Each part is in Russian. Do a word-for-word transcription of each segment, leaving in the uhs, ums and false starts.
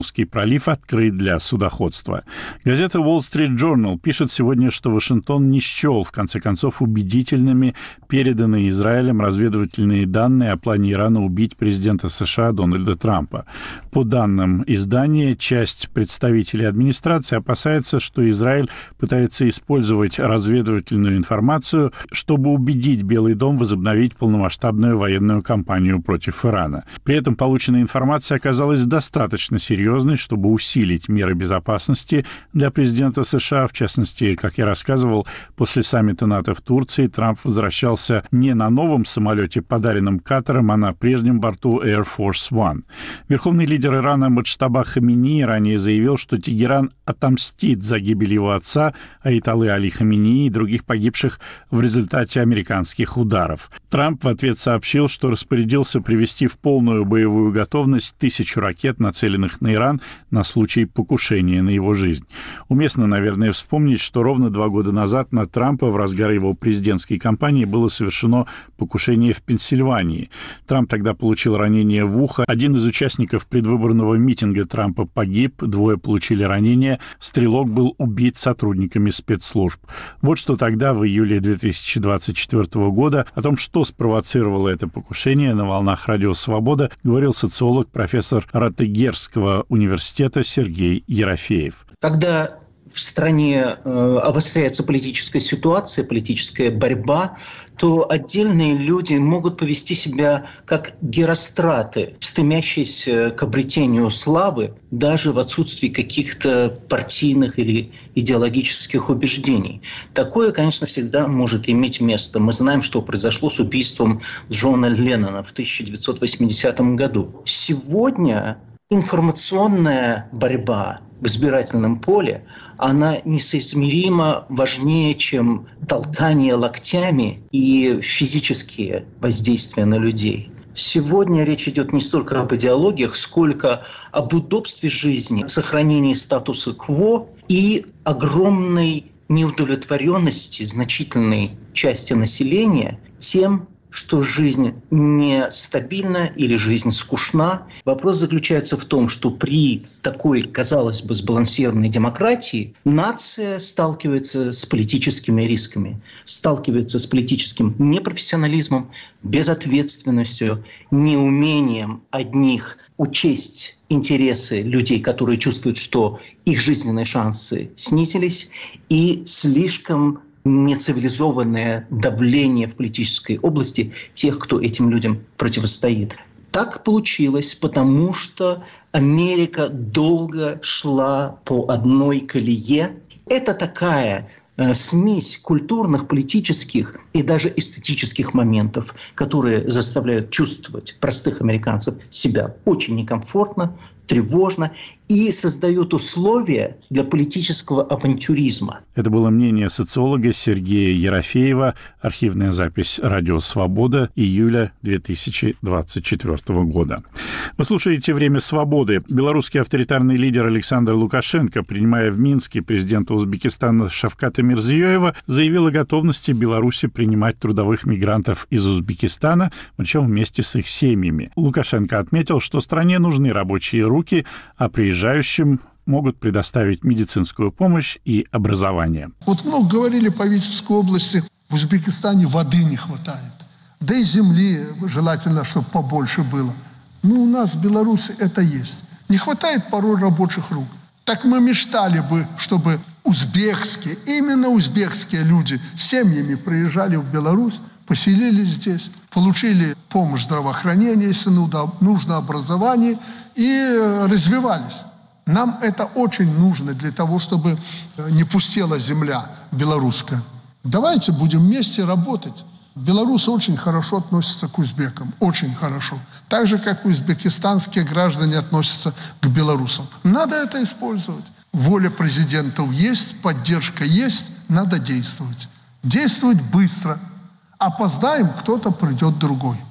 Русский пролив открыт для судоходства. Газета Wall Street Journal пишет сегодня, что Вашингтон не счел, в конце концов, убедительными переданные Израилем разведывательные данные о плане Ирана убить президента США Дональда Трампа. По данным издания, часть представителей администрации опасается, что Израиль пытается использовать разведывательную информацию, чтобы убедить Белый дом возобновить полномасштабную военную кампанию против Ирана. При этом полученная информация оказалась достаточно серьезной, чтобы усилить меры безопасности для президента США. В частности, как я рассказывал, после саммита НАТО в Турции Трамп возвращался не на новом самолете, подаренном Катаром, а на прежнем борту Air Force One. Верховный лидер Ирана Муджтаба Хаминеи ранее заявил, что Тегеран отомстит за гибель его отца, Аятоллы Али Хаминеи, и других погибших в результате американских ударов. Трамп в ответ сообщил, что распорядился привести в полную боевую готовность тысячу ракет, нацеленных на Иран, на случай покушения на его жизнь. Уместно, наверное, вспомнить, что ровно два года назад на Трампа в разгар его президентской кампании было совершено покушение в Пенсильвании. Трамп тогда получил ранение в ухо. Один из участников предвыборного митинга Трампа погиб, двое получили ранения. Стрелок был убит сотрудниками спецслужб. Вот что тогда, в июле две тысячи двадцать четвёртого года, о том, что спровоцировало это покушение, на волнах Радио Свобода говорил социолог, профессор Ротегерского университета Сергей Ерофеев. Когда в стране э, обостряется политическая ситуация, политическая борьба, то отдельные люди могут повести себя как геростраты, стремящиеся к обретению славы даже в отсутствии каких-то партийных или идеологических убеждений. Такое, конечно, всегда может иметь место. Мы знаем, что произошло с убийством Джона Леннона в тысяча девятьсот восьмидесятом году. Сегодня информационная борьба в избирательном поле, она несоизмеримо важнее, чем толкание локтями и физические воздействия на людей. Сегодня речь идет не столько об идеологиях, сколько об удобстве жизни, сохранении статуса кво и огромной неудовлетворенности значительной части населения тем, что жизнь нестабильна или жизнь скучна. Вопрос заключается в том, что при такой, казалось бы, сбалансированной демократии нация сталкивается с политическими рисками, сталкивается с политическим непрофессионализмом, безответственностью, неумением одних учесть интересы людей, которые чувствуют, что их жизненные шансы снизились, и слишком нецивилизованное давление в политической области тех, кто этим людям противостоит. Так получилось, потому что Америка долго шла по одной колее. Это такая э, смесь культурных, политических и даже эстетических моментов, которые заставляют чувствовать простых американцев себя очень некомфортно, тревожно и создают условия для политического авантюризма. Это было мнение социолога Сергея Ерофеева. Архивная запись «Радио Свобода», июля две тысячи двадцать четвёртого года. Вы слушаете «Время свободы». Белорусский авторитарный лидер Александр Лукашенко, принимая в Минске президента Узбекистана Шавката Мирзиёева, заявил о готовности Беларуси принимать трудовых мигрантов из Узбекистана, причем вместе с их семьями. Лукашенко отметил, что стране нужны рабочие руки, а приезжающим могут предоставить медицинскую помощь и образование. Вот много говорили по Витебской области, в Узбекистане воды не хватает. Да и земли желательно, чтобы побольше было. Ну, у нас в Беларуси это есть. Не хватает порой рабочих рук. Так мы мечтали бы, чтобы узбекские, именно узбекские люди с семьями приезжали в Беларусь, поселились здесь, получили помощь здравоохранения, если нужно образование, и развивались. Нам это очень нужно для того, чтобы не пустела земля белорусская. Давайте будем вместе работать. Белорусы очень хорошо относятся к узбекам, очень хорошо. Так же, как узбекистанские граждане относятся к белорусам. Надо это использовать. Воля президентов есть, поддержка есть, надо действовать. Действовать быстро. Опоздаем, кто-то придет другой.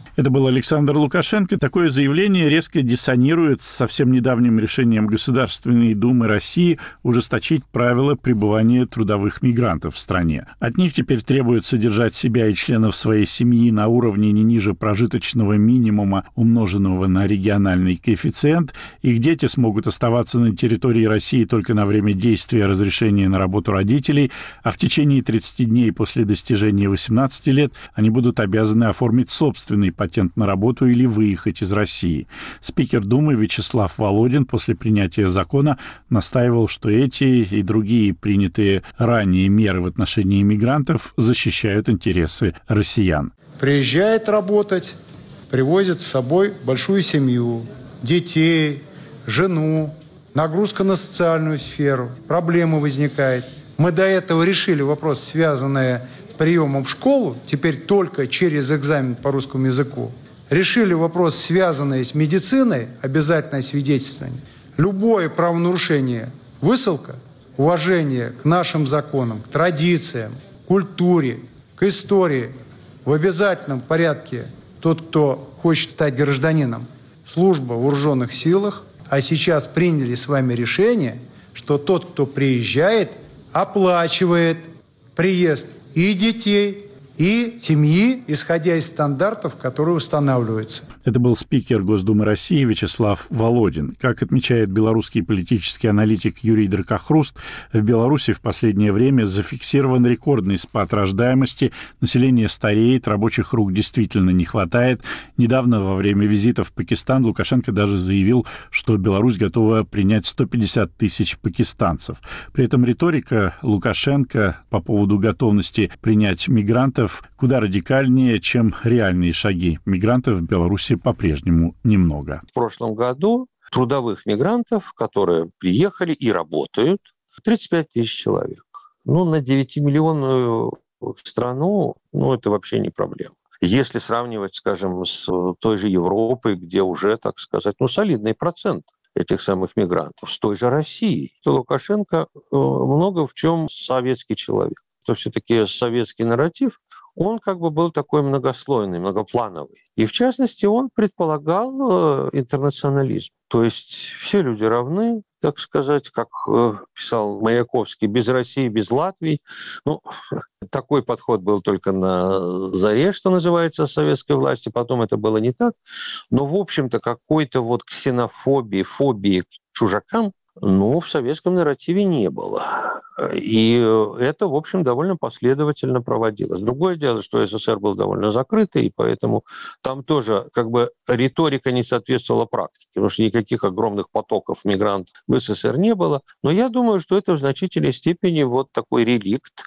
Это был Александр Лукашенко. Такое заявление резко диссонирует с совсем недавним решением Государственной Думы России ужесточить правила пребывания трудовых мигрантов в стране. От них теперь требуют содержать себя и членов своей семьи на уровне не ниже прожиточного минимума, умноженного на региональный коэффициент. Их дети смогут оставаться на территории России только на время действия разрешения на работу родителей, а в течение тридцати дней после достижения восемнадцати лет они будут обязаны оформить собственный патент на работу или выехать из России. Спикер Думы Вячеслав Володин после принятия закона настаивал, что эти и другие принятые ранее меры в отношении мигрантов защищают интересы россиян. Приезжает работать, привозит с собой большую семью, детей, жену, нагрузка на социальную сферу, проблемы возникают. Мы до этого решили вопрос, связанный с приемом в школу, теперь только через экзамен по русскому языку. Решили вопрос, связанный с медициной, обязательное свидетельствование. Любое правонарушение, высылка, уважение к нашим законам, к традициям, культуре, к истории в обязательном порядке. Тот, кто хочет стать гражданином, служба в вооруженных силах, а сейчас приняли с вами решение, что тот, кто приезжает, оплачивает приезд и детей, и семьи, исходя из стандартов, которые устанавливаются. Это был спикер Госдумы России Вячеслав Володин. Как отмечает белорусский политический аналитик Юрий Дракохруст, в Беларуси в последнее время зафиксирован рекордный спад рождаемости, население стареет, рабочих рук действительно не хватает. Недавно во время визита в Пакистан Лукашенко даже заявил, что Беларусь готова принять сто пятьдесят тысяч пакистанцев. При этом риторика Лукашенко по поводу готовности принять мигрантов куда радикальнее, чем реальные шаги. Мигрантов в Беларуси по-прежнему немного. В прошлом году трудовых мигрантов, которые приехали и работают, тридцать пять тысяч человек. Ну, на девятимиллионную страну, ну, это вообще не проблема. Если сравнивать, скажем, с той же Европой, где уже, так сказать, ну, солидный процент этих самых мигрантов, с той же Россией, то Лукашенко много в чем советский человек. То все-таки советский нарратив, он как бы был такой многослойный, многоплановый. И в частности, он предполагал интернационализм. То есть все люди равны, так сказать, как писал Маяковский, без России, без Латвии. Ну, такой подход был только на заре, что называется, советской власти. Потом это было не так. Но, в общем-то, какой-то вот ксенофобии, фобии к чужакам, ну, в советском нарративе не было. И это, в общем, довольно последовательно проводилось. Другое дело, что СССР был довольно закрытый, и поэтому там тоже как бы риторика не соответствовала практике, потому что никаких огромных потоков мигрантов в СССР не было. Но я думаю, что это в значительной степени вот такой реликт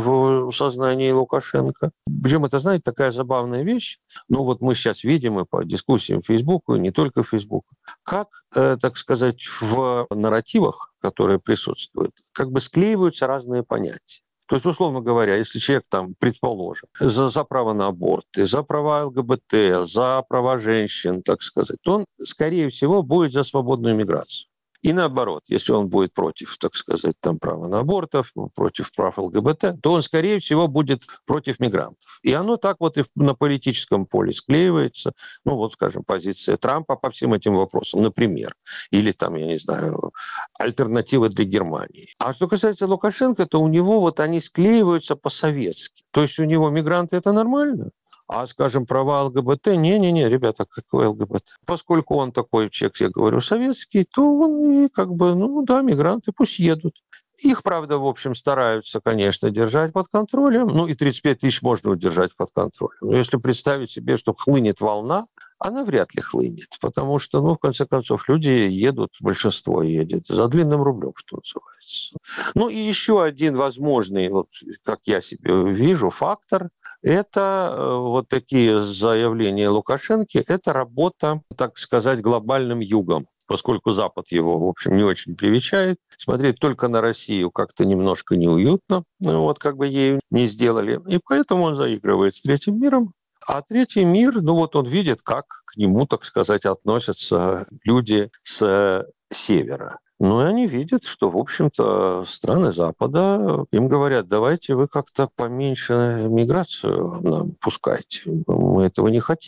в сознании Лукашенко. Причем это, знаете, такая забавная вещь. Ну вот мы сейчас видим и по дискуссиям в Фейсбуке, и не только в Фейсбуке, как, э, так сказать, в нарративах, которые присутствуют, как бы склеиваются разные понятия. То есть, условно говоря, если человек, там, предположим, за, за право на аборт, за права ЛГБТ, за права женщин, так сказать, то он, скорее всего, будет за свободную миграцию. И наоборот, если он будет против, так сказать, там, права на абортов, против прав ЛГБТ, то он, скорее всего, будет против мигрантов. И оно так вот и на политическом поле склеивается. Ну, вот, скажем, позиция Трампа по всем этим вопросам, например. Или там, я не знаю, альтернативы для Германии. А что касается Лукашенко, то у него вот они склеиваются по-советски. То есть у него мигранты – это нормально. А, скажем, права ЛГБТ, не-не-не, ребята, какое ЛГБТ? Поскольку он такой человек, я говорю, советский, то он и как бы, ну да, мигранты пусть едут. Их, правда, в общем, стараются, конечно, держать под контролем. Ну, и тридцать пять тысяч можно удержать под контролем. Но если представить себе, что хлынет волна, она вряд ли хлынет. Потому что, ну, в конце концов, люди едут, большинство едет за длинным рублем, что называется. Ну, и еще один возможный, вот, как я себе вижу, фактор – это вот такие заявления Лукашенко, это работа, так сказать, глобальным югом. Поскольку Запад его, в общем, не очень привечает. Смотреть только на Россию как-то немножко неуютно, вот как бы ею не сделали. И поэтому он заигрывает с третьим миром. А третий мир, ну вот он видит, как к нему, так сказать, относятся люди с севера. Ну и они видят, что, в общем-то, страны Запада им говорят, давайте вы как-то поменьше миграцию нам пускайте, мы этого не хотим.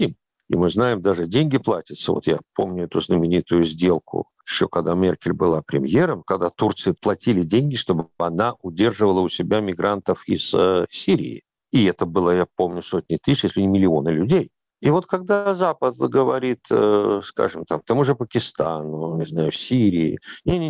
И мы знаем, даже деньги платятся. Вот я помню эту знаменитую сделку, еще когда Меркель была премьером, когда Турции платили деньги, чтобы она удерживала у себя мигрантов из э, Сирии. И это было, я помню, сотни тысяч, если не миллионы людей. И вот когда Запад говорит, э, скажем, там, тому же Пакистану, не знаю, Сирии, не-не,